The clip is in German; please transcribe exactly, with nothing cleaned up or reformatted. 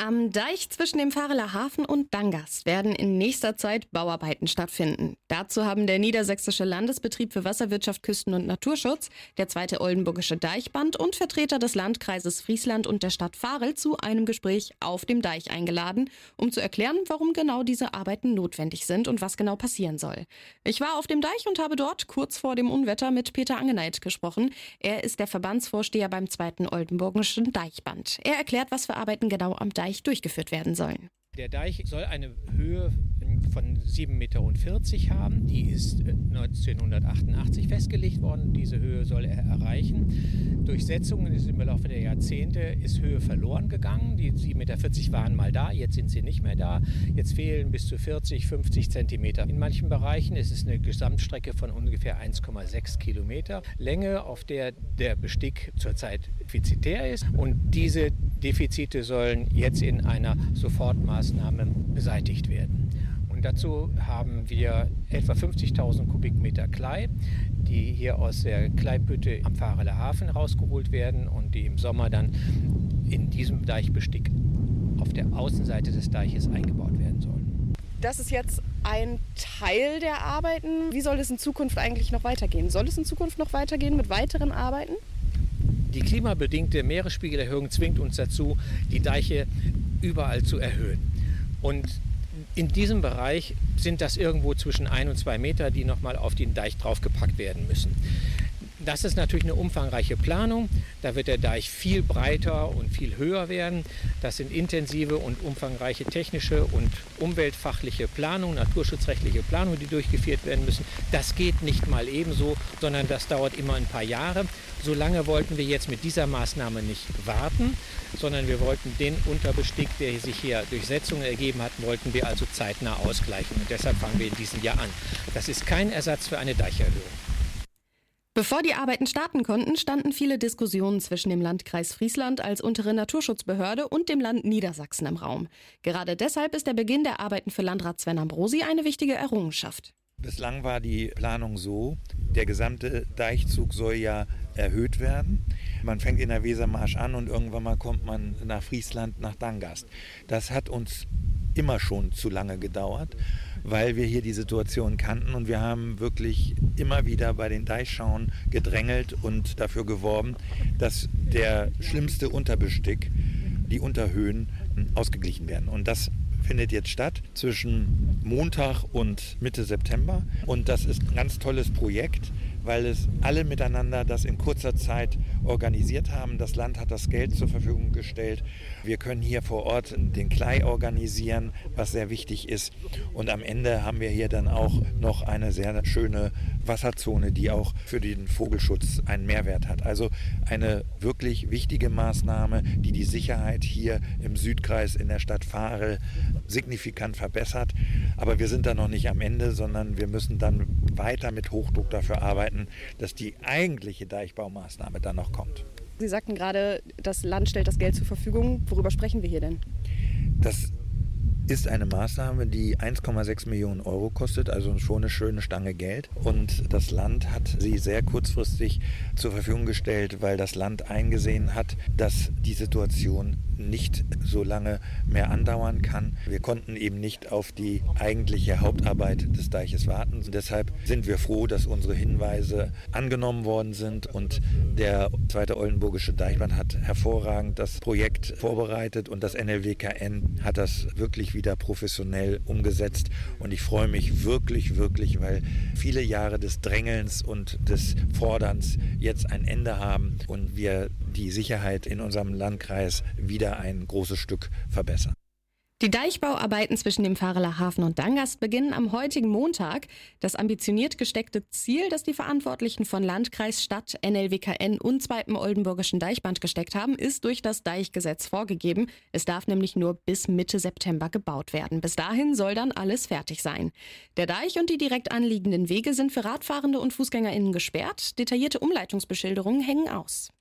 Am Deich zwischen dem Vareler Hafen und Dangast werden in nächster Zeit Bauarbeiten stattfinden. Dazu haben der Niedersächsische Landesbetrieb für Wasserwirtschaft, Küsten- und Naturschutz, der zweite Oldenburgische Deichband und Vertreter des Landkreises Friesland und der Stadt Varel zu einem Gespräch auf dem Deich eingeladen, um zu erklären, warum genau diese Arbeiten notwendig sind und was genau passieren soll. Ich war auf dem Deich und habe dort kurz vor dem Unwetter mit Peter Angeneit gesprochen. Er ist der Verbandsvorsteher beim zweiten Oldenburgischen Deichband. Er erklärt, was für Arbeiten genau am Deich durchgeführt werden sollen. Der Deich soll eine Höhe von sieben Meter vierzig haben. Die ist neunzehnhundertachtundachtzig festgelegt worden. Diese Höhe soll er erreichen. Durch Setzungen im Laufe der Jahrzehnte ist Höhe verloren gegangen. Die sieben Meter vierzig waren mal da, jetzt sind sie nicht mehr da. Jetzt fehlen bis zu vierzig, fünfzig Zentimeter. In manchen Bereichen ist es eine Gesamtstrecke von ungefähr eins Komma sechs Kilometer Länge, auf der der Bestick zurzeit defizitär ist. Und diese Defizite sollen jetzt in einer Sofortmaßnahme beseitigt werden. Und dazu haben wir etwa fünfzigtausend Kubikmeter Klei, die hier aus der Kleibütte am Vareler Hafen rausgeholt werden und die im Sommer dann in diesem Deichbestick auf der Außenseite des Deiches eingebaut werden sollen. Das ist jetzt ein Teil der Arbeiten. Wie soll es in Zukunft eigentlich noch weitergehen? Soll es in Zukunft noch weitergehen mit weiteren Arbeiten? Die klimabedingte Meeresspiegelerhöhung zwingt uns dazu, die Deiche überall zu erhöhen. Und in diesem Bereich sind das irgendwo zwischen ein und zwei Meter, die nochmal auf den Deich draufgepackt werden müssen. Das ist natürlich eine umfangreiche Planung. Da wird der Deich viel breiter und viel höher werden. Das sind intensive und umfangreiche technische und umweltfachliche Planungen, naturschutzrechtliche Planungen, die durchgeführt werden müssen. Das geht nicht mal ebenso, sondern das dauert immer ein paar Jahre. So lange wollten wir jetzt mit dieser Maßnahme nicht warten, sondern wir wollten den Unterbestick, der sich hier durch Setzungen ergeben hat, wollten wir also zeitnah ausgleichen. Und deshalb fangen wir in diesem Jahr an. Das ist kein Ersatz für eine Deicherhöhung. Bevor die Arbeiten starten konnten, standen viele Diskussionen zwischen dem Landkreis Friesland als untere Naturschutzbehörde und dem Land Niedersachsen im Raum. Gerade deshalb ist der Beginn der Arbeiten für Landrat Sven Ambrosi eine wichtige Errungenschaft. Bislang war die Planung so, der gesamte Deichzug soll ja erhöht werden. Man fängt in der Wesermarsch an und irgendwann mal kommt man nach Friesland, nach Dangast. Das hat uns immer schon zu lange gedauert, weil wir hier die Situation kannten und wir haben wirklich immer wieder bei den Deichschauen gedrängelt und dafür geworben, dass der schlimmste Unterbestick, die Unterhöhen, ausgeglichen werden. Und das findet jetzt statt zwischen Montag und Mitte September. Und das ist ein ganz tolles Projekt, weil es alle miteinander das in kurzer Zeit organisiert haben. Das Land hat das Geld zur Verfügung gestellt. Wir können hier vor Ort den Klei organisieren, was sehr wichtig ist. Und am Ende haben wir hier dann auch noch eine sehr schöne Wasserzone, die auch für den Vogelschutz einen Mehrwert hat. Also eine wirklich wichtige Maßnahme, die die Sicherheit hier im Südkreis in der Stadt Varel signifikant verbessert. Aber wir sind da noch nicht am Ende, sondern wir müssen dann weiter mit Hochdruck dafür arbeiten, dass die eigentliche Deichbaumaßnahme dann noch kommt. Sie sagten gerade, das Land stellt das Geld zur Verfügung. Worüber sprechen wir hier denn? Das ist eine Maßnahme, die eins Komma sechs Millionen Euro kostet, also schon eine schöne Stange Geld. Und das Land hat sie sehr kurzfristig zur Verfügung gestellt, weil das Land eingesehen hat, dass die Situation nicht so lange mehr andauern kann. Wir konnten eben nicht auf die eigentliche Hauptarbeit des Deiches warten. Und deshalb sind wir froh, dass unsere Hinweise angenommen worden sind. Und der zweite Oldenburgische Deichband hat hervorragend das Projekt vorbereitet und das N L W K N hat das wirklich wieder professionell umgesetzt. Und ich freue mich wirklich, wirklich, weil viele Jahre des Drängelns und des Forderns jetzt ein Ende haben und wir die Sicherheit in unserem Landkreis wieder ein großes Stück verbessern. Die Deichbauarbeiten zwischen dem Vareler Hafen und Dangast beginnen am heutigen Montag. Das ambitioniert gesteckte Ziel, das die Verantwortlichen von Landkreis, Stadt, N L W K N und zweiten Oldenburgischen Deichband gesteckt haben, ist durch das Deichgesetz vorgegeben. Es darf nämlich nur bis Mitte September gebaut werden. Bis dahin soll dann alles fertig sein. Der Deich und die direkt anliegenden Wege sind für Radfahrende und FußgängerInnen gesperrt. Detaillierte Umleitungsbeschilderungen hängen aus.